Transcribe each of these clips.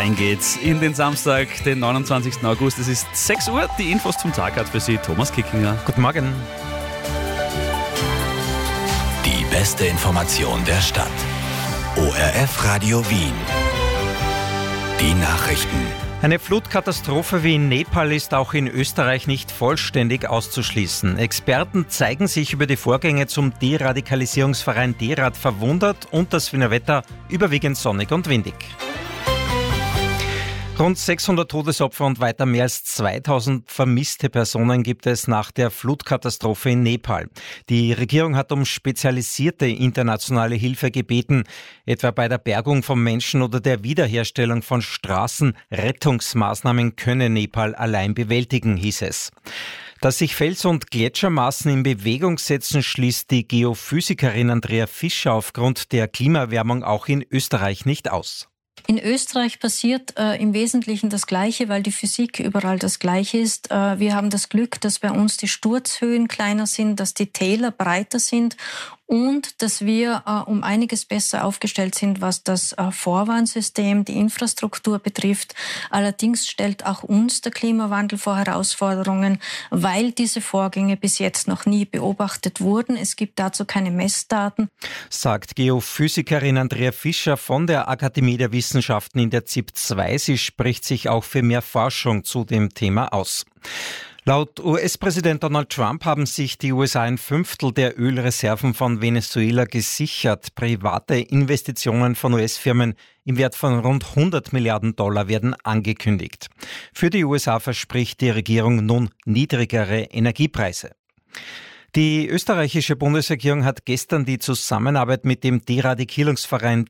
reingeht in den Samstag, den 29. August. Es ist 6 Uhr. Die Infos zum Tag hat für Sie Thomas Kickinger. Guten Morgen. Die beste Information der Stadt. ORF Radio Wien. Die Nachrichten. Eine Flutkatastrophe wie in Nepal ist auch in Österreich nicht vollständig auszuschließen. Experten zeigen sich über die Vorgänge zum Deradikalisierungsverein DERAD verwundert und das Wiener Wetter überwiegend sonnig und windig. Rund 600 Todesopfer und weiter mehr als 2000 vermisste Personen gibt es nach der Flutkatastrophe in Nepal. Die Regierung hat um spezialisierte internationale Hilfe gebeten, etwa bei der Bergung von Menschen oder der Wiederherstellung von Straßen. Rettungsmaßnahmen könne Nepal allein bewältigen, hieß es. Dass sich Fels- und Gletschermassen in Bewegung setzen, schließt die Geophysikerin Andrea Fischer aufgrund der Klimaerwärmung auch in Österreich nicht aus. In Österreich passiert im Wesentlichen das Gleiche, weil die Physik überall das Gleiche ist. Wir haben das Glück, dass bei uns die Sturzhöhen kleiner sind, dass die Täler breiter sind und dass wir um einiges besser aufgestellt sind, was das Vorwarnsystem, die Infrastruktur betrifft. Allerdings stellt auch uns der Klimawandel vor Herausforderungen, weil diese Vorgänge bis jetzt noch nie beobachtet wurden. Es gibt dazu keine Messdaten. Sagt Geophysikerin Andrea Fischer von der Akademie der Wissenschaften in der ZIP 2. Sie spricht sich auch für mehr Forschung zu dem Thema aus. Laut US-Präsident Donald Trump haben sich die USA ein Fünftel der Ölreserven von Venezuela gesichert. Private Investitionen von US-Firmen im Wert von rund 100 Milliarden Dollar werden angekündigt. Für die USA verspricht die Regierung nun niedrigere Energiepreise. Die österreichische Bundesregierung hat gestern die Zusammenarbeit mit dem Deradikalisierungsverein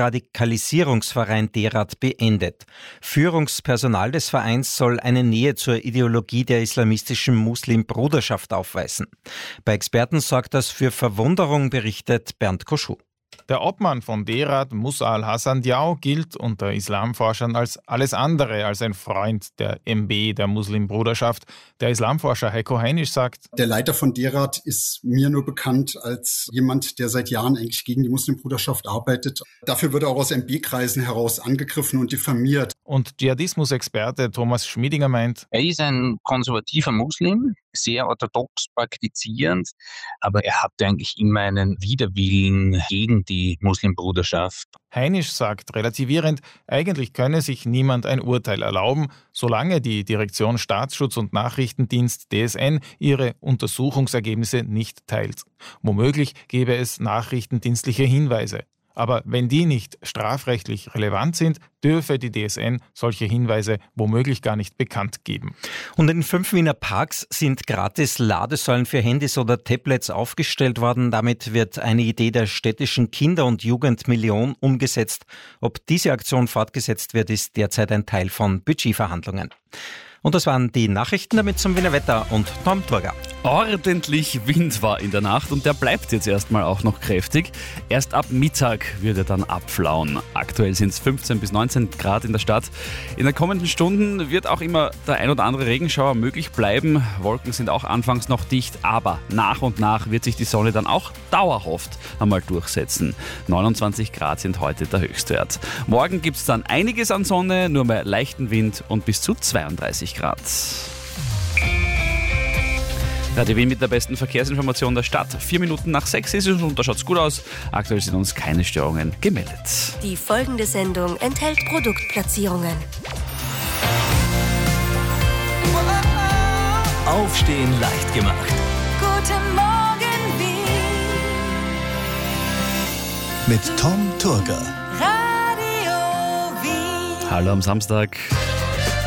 DERAD beendet. Führungspersonal des Vereins soll eine Nähe zur Ideologie der islamistischen Muslimbruderschaft aufweisen. Bei Experten sorgt das für Verwunderung, berichtet Bernd Koschuh. Der Obmann von DERAD, Musa al-Hassan Diao, gilt unter Islamforschern als alles andere als ein Freund der MB, der Muslimbruderschaft. Der Islamforscher Heiko Heinisch sagt: Der Leiter von DERAD ist mir nur bekannt als jemand, der seit Jahren eigentlich gegen die Muslimbruderschaft arbeitet. Dafür wird er auch aus MB-Kreisen heraus angegriffen und diffamiert. Und Dschihadismus-Experte Thomas Schmiedinger meint: Er ist ein konservativer Muslim, sehr orthodox praktizierend, aber er hatte eigentlich immer einen Widerwillen gegen die Muslimbruderschaft. Heinisch sagt relativierend, eigentlich könne sich niemand ein Urteil erlauben, solange die Direktion Staatsschutz und Nachrichtendienst DSN ihre Untersuchungsergebnisse nicht teilt. Womöglich gäbe es nachrichtendienstliche Hinweise. Aber wenn die nicht strafrechtlich relevant sind, dürfe die DSN solche Hinweise womöglich gar nicht bekannt geben. Und in 5 Wiener Parks sind gratis Ladesäulen für Handys oder Tablets aufgestellt worden. Damit wird eine Idee der städtischen Kinder- und Jugendmillion umgesetzt. Ob diese Aktion fortgesetzt wird, ist derzeit ein Teil von Budgetverhandlungen. Und das waren die Nachrichten, damit zum Wiener Wetter und Tom Turger. Ordentlich Wind war in der Nacht und der bleibt jetzt erstmal auch noch kräftig. Erst ab Mittag wird er dann abflauen. Aktuell sind es 15 bis 19 Grad in der Stadt. In den kommenden Stunden wird auch immer der ein oder andere Regenschauer möglich bleiben. Wolken sind auch anfangs noch dicht, aber nach und nach wird sich die Sonne dann auch dauerhaft einmal durchsetzen. 29 Grad sind heute der Höchstwert. Morgen gibt es dann einiges an Sonne, nur mehr leichten Wind und bis zu 32 Grad. Radio Wien mit der besten Verkehrsinformation der Stadt. 4 Minuten nach 6 ist es und da schaut es gut aus. Aktuell sind uns keine Störungen gemeldet. Die folgende Sendung enthält Produktplatzierungen. Aufstehen leicht gemacht. Guten Morgen, Wien. Mit Tom Turger. Radio Wien. Hallo am Samstag.